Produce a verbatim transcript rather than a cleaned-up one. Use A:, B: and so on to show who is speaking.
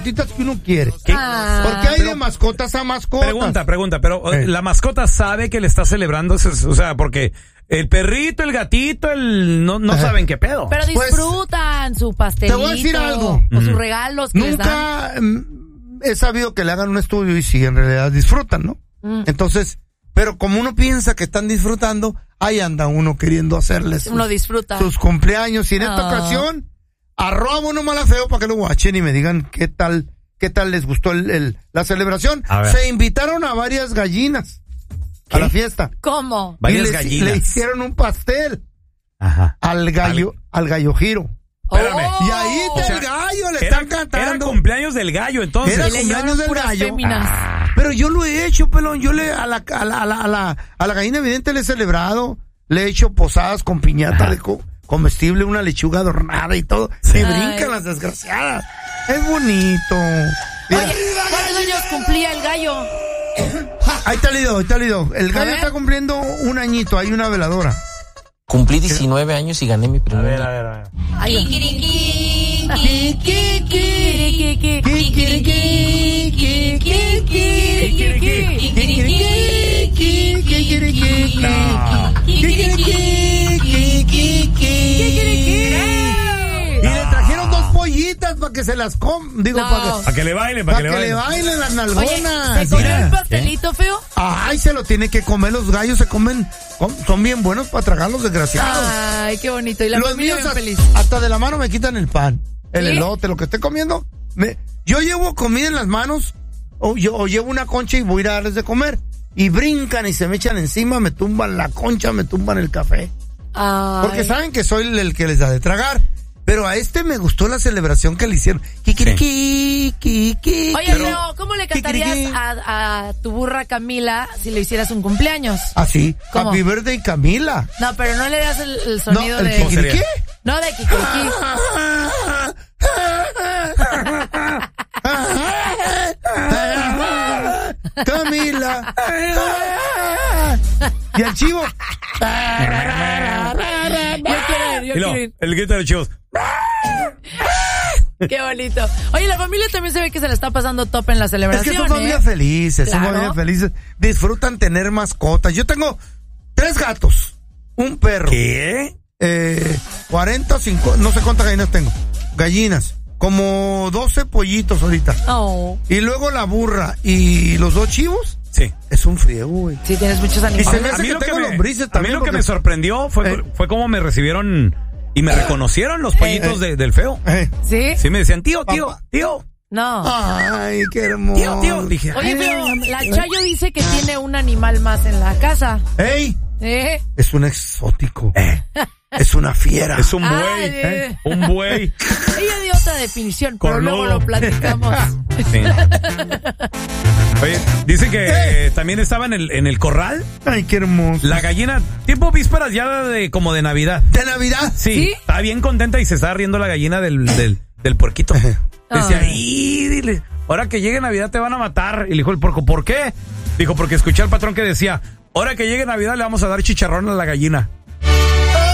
A: mascotitas que uno quiere.
B: Ah,
A: Porque hay
C: pero,
A: de mascotas a mascotas.
C: Pregunta, pregunta, pero
A: eh.
C: la mascota sabe que le está celebrando, o sea, porque el perrito, el gatito, el no, no saben qué pedo.
B: Pero disfrutan pues, su pastelito.
A: Te voy a decir algo.
B: O sus regalos que
A: Nunca
B: les dan.
A: he sabido que le hagan un estudio y si en realidad disfrutan, ¿no? Mm. Entonces, pero como uno piensa que están disfrutando, ahí anda uno queriendo hacerles sus,
B: uno disfruta.
A: sus cumpleaños. Y en esta oh. ocasión, arroba uno mala feo para que lo guachen y me digan qué tal, qué tal les gustó el, el, la celebración. Se invitaron a varias gallinas. ¿Qué? A la fiesta.
B: ¿Cómo?
C: Varias
A: les,
C: gallinas.
A: Le hicieron un pastel.
C: Ajá.
A: Al gallo, al, al gallo giro.
C: Espérame.
B: Oh.
A: Y ahí está o sea, el gallo, le
C: era,
A: están cantando.
C: Era cumpleaños del gallo, entonces.
A: Era cumpleaños del gallo.
B: Ah.
A: Pero yo lo he hecho, pelón. Yo le a la, a la, a la, a la, a la gallina evidente le he celebrado. Le he hecho posadas con piñata Ajá. de co- comestible, una lechuga adornada y todo. Sí. Se brincan las desgraciadas. Es bonito.
B: Mira. Oye, ¿cuántos años cumplía el gallo?
A: Ahí está el video, ahí está el video. El gallo está cumpliendo un añito, hay una veladora.
D: Cumplí diecinueve años y gané mi primer.
C: A ver, a ver, a ver.
A: Y le trajeron dos pollitas para que se las com... Digo,
B: no.
A: para que...
C: Para que le bailen, para
A: pa
C: que,
A: que
C: le
A: bailen.
C: bailen
A: las nalgonas.
B: Oye, ¿se comió el pastelito, feo?
A: Ay, se lo tiene que comer, los gallos se comen, son bien buenos para tragar los desgraciados.
B: Ay, qué bonito. Y la
A: los
B: familia
A: míos
B: bien feliz.
A: Hasta de la mano me quitan el pan, el
B: ¿Sí?
A: elote, lo que esté comiendo. Me, yo llevo comida en las manos, o, yo, o llevo una concha y voy a ir a darles de comer. Y brincan y se me echan encima, me tumban la concha, me tumban el café.
B: Ay.
A: Porque saben que soy el, el que les da de tragar. Pero a este me gustó la celebración que le hicieron. Kikiriki,
B: sí.
A: kiki,
B: Oye, pero ¿cómo le cantarías a, a tu burra Camila si le hicieras un cumpleaños?
A: Así,
B: ¿Cómo?
A: Happy Birthday Camila.
B: No, pero no le das el, el sonido
A: no, ¿el
B: de...
A: kikiriki?
B: No, de kikiriki.
A: Camila. Y el chivo.
B: Yo quiero ir, yo quiero ir.
C: El grito de los chivos.
B: Qué bonito. Oye, la familia también se ve que se le está pasando top en la celebración.
A: Es que son familias
B: ¿eh?
A: felices,
B: claro.
A: son familias felices. Disfrutan tener mascotas. Yo tengo tres gatos, un perro.
C: ¿Qué?
A: Eh, cuarenta, cincuenta, no sé cuántas gallinas tengo. Gallinas. Como doce pollitos ahorita.
B: Oh.
A: Y luego la burra y los dos chivos.
C: Sí.
A: Es un friego, güey.
B: Sí, tienes muchos animales.
A: Y se me
C: A
A: hace
C: mí
A: que
C: lo que
A: tengo
C: me,
A: lombrices
C: a mí
A: también.
C: lo que
A: porque...
C: me sorprendió fue,
A: Eh.
C: fue cómo me recibieron y me reconocieron los pollitos
A: Eh.
C: de, del feo.
A: Eh.
B: ¿Sí?
C: Sí, me decían, tío, tío,
A: Papá.
C: tío.
B: No.
A: Ay, qué hermoso.
C: Tío, tío. Dije,
B: Oye,
C: ay,
B: pero la Chayo dice que tiene un animal más en la casa.
A: ¡Ey!
B: ¿Eh?
A: Es un exótico. Eh. Es una fiera.
C: es un buey,
B: Ay,
C: ¿eh? Un buey.
B: Ella dio otra definición, pero
C: Cornudo.
B: luego lo platicamos.
C: Sí. Oye, dice que eh. también estaba en el, en el corral.
A: Ay, qué hermoso.
C: La gallina, tiempo vísperas ya de como de Navidad.
A: ¿De Navidad?
C: Sí,
B: ¿Sí?
C: estaba bien contenta y se estaba riendo la gallina del, del, del puerquito. Decía, y dile, ahora que llegue Navidad te van a matar. Y le dijo el puerco, ¿por qué? Dijo, porque escuché al patrón que decía, ahora que llegue Navidad le vamos a dar chicharrón a la gallina.